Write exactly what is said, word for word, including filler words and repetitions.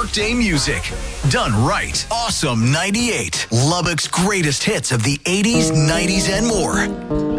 workday music. Done right. Awesome ninety-eight. Lubbock's greatest hits of the eighties, nineties, and more.